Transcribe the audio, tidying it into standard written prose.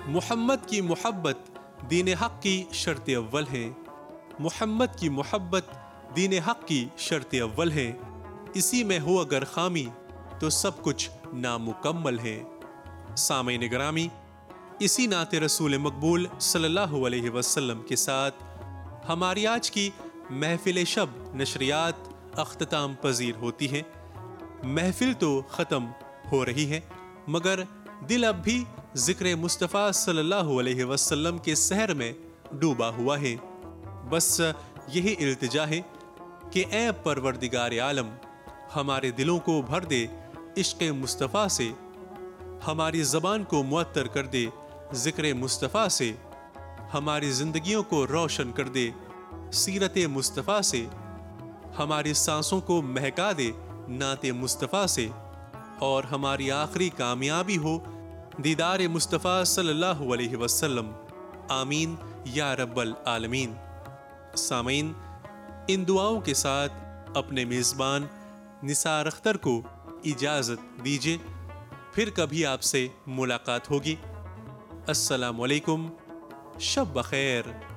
محمد کی محبت دین حق کی شرط اول ہے، محمد کی محبت دین حق کی شرط اول ہے، اسی میں ہو اگر خامی تو سب کچھ نامکمل ہے۔ سامعین گرامی، اسی نعت رسول مقبول صلی اللہ علیہ وسلم کے ساتھ ہماری آج کی محفل شب نشریات اختتام پذیر ہوتی ہے۔ محفل تو ختم ہو رہی ہے، مگر دل اب بھی ذکر مصطفیٰ صلی اللہ علیہ وسلم کے سحر میں ڈوبا ہوا ہے۔ بس یہی التجا ہے کہ اے پروردگار عالم، ہمارے دلوں کو بھر دے عشق مصطفیٰ سے، ہماری زبان کو معطر کر دے ذکر مصطفیٰ سے، ہماری زندگیوں کو روشن کر دے سیرت مصطفیٰ سے، ہماری سانسوں کو مہکا دے نعت مصطفیٰ سے، اور ہماری آخری کامیابی ہو دیدار مصطفیٰ صلی اللہ علیہ وسلم۔ آمین یا رب العالمین۔ سامعین، ان دعاؤں کے ساتھ اپنے میزبان نثار اختر کو اجازت دیجیے، پھر کبھی آپ سے ملاقات ہوگی۔ السلام علیکم، شب بخیر۔